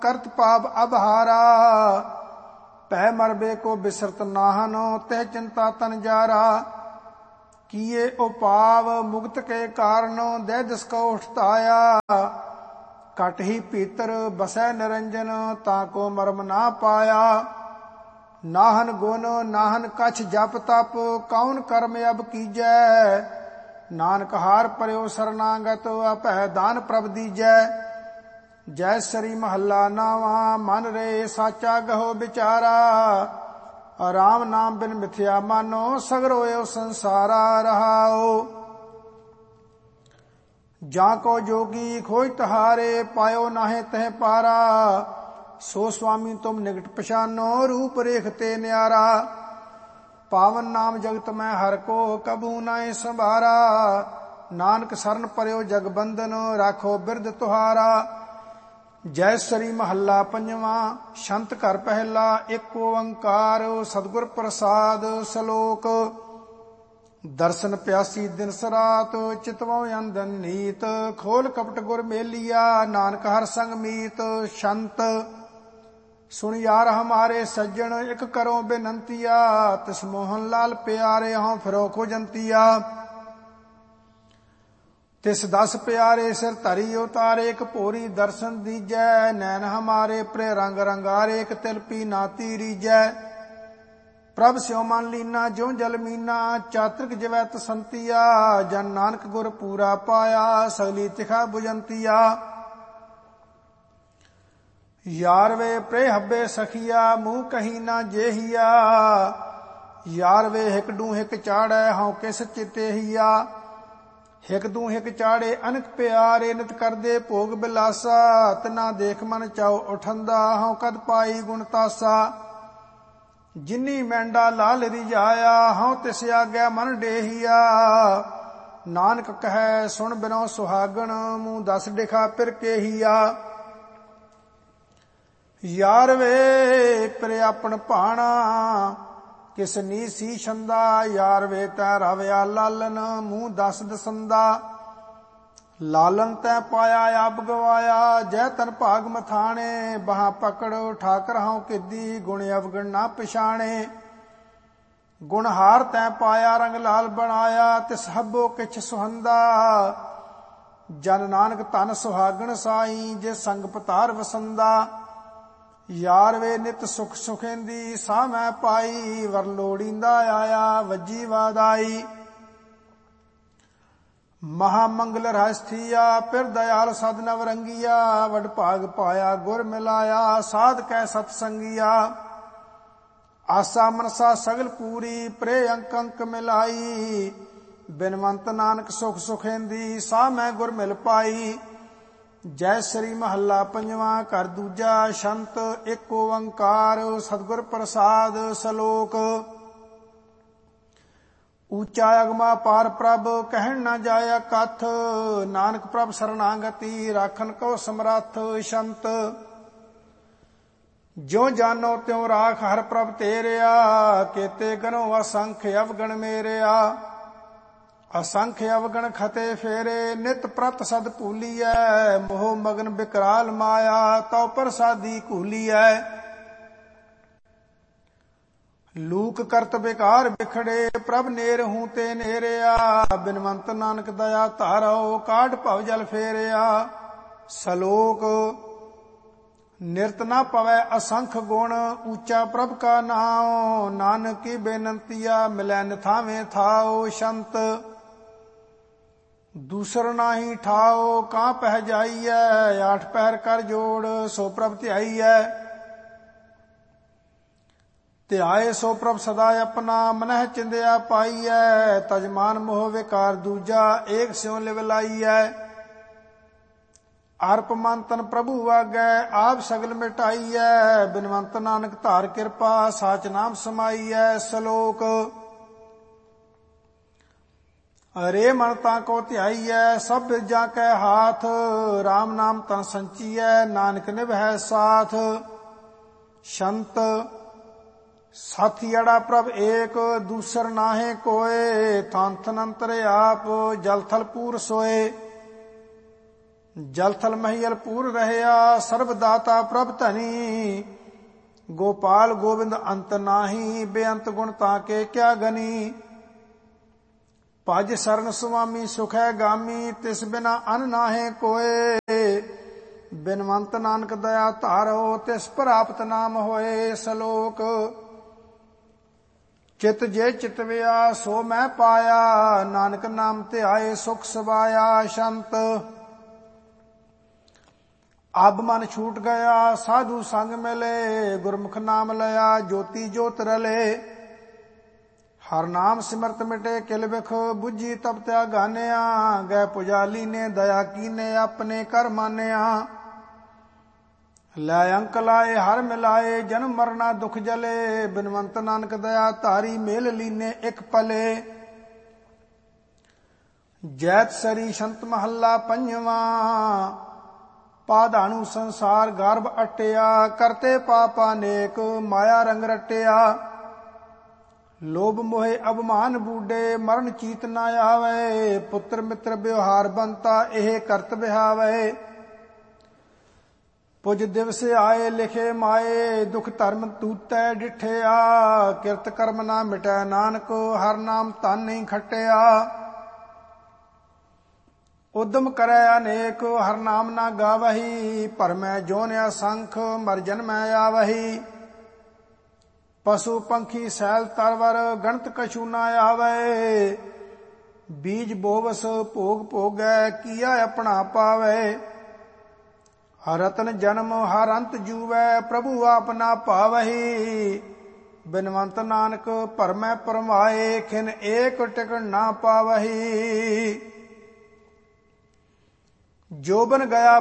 करत पाप अबहारा। पै मरबे को बिसरत नाहनो तह चिंता तन जारा। किए उपाव मुक्त के कारणो दह दिस को उठताया। कट ही पीतर बसै निरंजन ताको मर्म ना पाया। नाहन गुण नाहन कछ जप तप कौन कर्म अब कीजै। नानक हार पर्यो शरणागत अपै दान प्रभ दीजै। जय श्री महला नावा मन रे साचा गहो बिचारा। राम नाम बिन मिथ्या मानो सगरो एव संसारा रहाओ। जाको जोगी खोज तहारे पायो नाहे तह पारा। सो स्वामी तुम निकट पछानो रूप रेखते न्यारा। पावन नाम जगत में हर को कबू नाय संभारा। नानक सरन पर्यो जगबंधन राखो बिरद तुहारा। जय श्री महला पंजवा शंत घर पहला एक ओंकार सतगुर प्रसाद सलोक। दर्शन प्यासी दिन सरात चितवों अंदन नीत। खोल कपट गुर मेलिया नानक हर संग मीत। शंत सुन यार हमारे सज्जन एक करो बेनंतिया। तिस मोहन लाल प्यारे हों फिरो खोजंतिया। तिस दस प्यारे सिर धरी उतारे एक पोरी दर्शन दीजै। नैन हमारे प्रे रंग रंगारे एक तिलपी नाती रीजै। प्रभ स्यो मन लीना ज्यों जल मीना चातृक जिवै तसंतिया। जन नानक गुर पूरा पाया सगली तिखा बुझंतिया। यार वे प्रे हब्बे सखिया मुंह कही ना जेहिया। यार वे हिक डू हिक चाड़ै हूं किस चितेहिया। हिक दू हिक चाड़े अनक प्यारे नित करदे भोग बिलासा। तना देख मन चाओ उठंदा हूं कद पाई गुण तासा। जिन्नी मैंडा लाल रिझाया हूं तिस आग्या मन डेहिया। नानक कहे सुन बिनो सुहागण मुंह दस डिखा फिर केहिया। यार वे प्रे अपन भाणा किस नी सी छंदा। यार वे तै रवया लालन मुंह दस दसंदा। लालन तै पाया आप गवाया जय तन भाग मथाने। बहा पकड़ ठाकर हूं किदी गुण अवगण ना पिछाणे। गुणहार तै पाया रंग लाल बनाया तिस हब्बो किछ सुहंदा। जन नानक तन सुहागण साई जे संग पतार वसंदा। यार वे नित सुख सुखेंदी सा मैं पाई। वर लोड़ींदा आया वजी वादाई। महामंगल रहस्थिया फिर दयाल सद नवरंगिया। वड भाग पाया गुर मिलाया साध कै सतसंगिया। आसा मनसा सगल पूरी प्रे अंक अंक मिलाई। बिनवंत नानक सुख सुखेंदी सा मैं गुर मिल पाई। जय श्री महला पंजवा घर दूजा शंत एक ओंकार सतगुर प्रसाद सलोक। ऊंचा अगमा पार प्रभ कहन न जाया कथ। नानक प्रभ शरणागति राखन को समरथ। शंत ज्यों जानो त्यों राख हर प्रभ तेरिया। केते गनो असंख्य अवगण मेरिया। असंख्य अवगण खते फेरे नित प्रत सद भूलिया। मोह मगन बिकराल माया तो प्रसादी कूलिया। लूक करत बेकार बिखड़े प्रभ नेर हूं ते नेरिया। बिनवंत नानक दया धारो काढ़ भव जल फेरिया। सलोक निरत न पवै असंख गुण ऊंचा प्रभ का नाओ। नानक की बेनंतिया मिलै निथावे थाओ। शंत दूसर नाही ठाओ कां पह जाइयै। आठ पहर कर जोड़ सो प्रभ ध्याइयै। ध्याए सो प्रभ सदा अपना मनह चिंदिया पाइयै। तजमान मोह विकार दूजा एक स्यों लिव लाइयै। अर्प मन तन प्रभु आगै आप सगल मिटाइयै। बिनवंत नानक धार कृपा साच नाम समाइयै। सलोक अरे मन ताको ध्याइयै सब बिरजा कै हाथ। राम नाम तन संचियै नानक निभै साथ। शंत साथी अड़ा प्रभ एक दूसर नाहे कोय। थान थन अंतर आप जल थल पूर सोए। ਜਲ ਥਲ ਮਹੀਲ ਪੂਰ ਰਹਿਆ, ਸਰਬ ਦਾਤਾ ਪ੍ਰਭ ਧਨੀ। ਗੋਪਾਲ ਗੋਬਿੰਦ ਅੰਤ ਨਾਹੀ, ਬੇਅੰਤ ਗੁਣ ਤਾਕੇ ਕਿਆ ਗਨੀ। ਭਜ ਸਰਨ ਸੁਆਮੀ ਸੁਖੈ ਗਾਮੀ, ਤਿਸ ਬਿਨਾ ਅਨ ਨਾਹੇ ਕੋਏ। ਬਿਨਵੰਤ ਨਾਨਕ ਦਇਆ ਧਾਰੋ, ਤਿਸ ਪ੍ਰਾਪਤ ਨਾਮ ਹੋਏ। ਸਲੋਕ ਚਿਤ ਜੇ ਚਿਤਵਿਆ ਸੋ ਮੈਂ ਪਾਇਆ, ਨਾਨਕ ਨਾਮ ਧਿਆਏ ਸੁਖ ਸਵਾਇਆ। ਸ਼ੰਤ ਅਬ ਮਨ ਛੂਟ ਗਿਆ, ਸਾਧੂ ਸੰਗ ਮਿਲੇ। ਗੁਰਮੁਖ ਨਾਮ ਲਿਆ, ਜੋਤੀ ਜੋਤ ਰਲੇ। ਹਰ ਨਾਮ ਸਿਮਰਤ ਮਿਟੇ ਕਿਲ ਬਿਖ, ਬੁੱਝੀ ਤਪ ਤਿਆ ਗਾਨਿਆ। ਗਏ ਪੁਜਾਲੀ ਨੇ ਦਇਆ ਕੀਨੇ, ਆਪਣੇ ਕਰ ਮਾਨਿਆ। ਲੈ ਅੰਕ ਲਾਏ ਹਰ ਮਿਲਾਏ, ਜਨਮ ਮਰਨਾ ਦੁਖ ਜਲੇ। ਬਿਨਵੰਤ ਨਾਨਕ ਦਇਆ ਧਾਰੀ, ਮੇਲ ਲੀਨੇ ਇੱਕ ਪਲੇ। ਜੈਤ ਸਰੀ ਸੰਤ ਮਹੱਲਾ ਪੰਜਵਾਂ। ਪਾਧਾਣੂ ਸੰਸਾਰ ਗਰਭ ਅਟਿਆ, ਕਰਤੇ ਪਾਪ ਅਨੇਕ ਮਾਇਆ ਰੰਗ ਰਟਿਆ। ਲੋਭ ਮੋਹਿ ਅਭਮਾਨ ਬੂਡੇ, ਮਰਨ ਚੀਤ ਨਾ ਆਵੇ। ਪੁੱਤਰ ਮਿੱਤਰ ਵਿਵਹਾਰ ਬੰਤਾ, ਇਹ ਕਰਤ ਵਿਹਾਵੇ। ਪੁਜ ਦਿਵਸ ਆਏ ਲਿਖੇ ਮਾਏ, ਦੁਖ ਧਰਮ ਤੂਤੈ ਡਿਠਿਆ। ਕਿਰਤ ਕਰਮ ਨਾ ਮਿਟੈ ਨਾਨਕ, ਹਰ ਨਾਮ ਧਨ ਨਹੀਂ ਖਟਿਆ। ਉਦਮ ਕਰੈ ਅਨੇਕ, ਹਰ ਨਾਮ ਨਾ ਗਾਵਹੀ। ਭਰਮੈ ਜੋਨਿਆ ਸੰਖ, ਮਰ ਜਨਮੈ ਆਵਹੀ। ਪਸ਼ੂ ਪੰਖੀ ਸੈਲ ਤਰਵਰ, ਗਣਤ ਕਛੂ ਨਾ ਆਵੇ। ਬੀਜ ਬੋਵਸ ਭੋਗ ਭੋਗੈ, ਕੀਆ ਆਪਣਾ ਪਾਵੇ। ਰਤਨ ਜਨਮ ਹਰ ਅੰਤ ਜੂਵੈ, ਪ੍ਰਭੂ ਆਪ ਨਾ ਭਾਵਹੀ। ਬਿਨਵੰਤ ਨਾਨਕ ਭਰਮੈ ਭਰਮਾਏ, ਖਿਨ ਏਕ ਟਿਕਣ ਨਾ ਪਾਵਹੀ। ਜੋਬਨ ਗਿਆ